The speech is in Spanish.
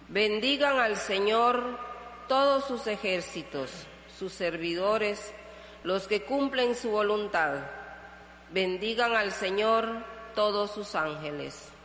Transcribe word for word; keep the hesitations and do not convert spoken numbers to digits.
Bendigan al Señor todos sus ejércitos, sus servidores, los que cumplen su voluntad. Bendigan al Señor todos sus ángeles.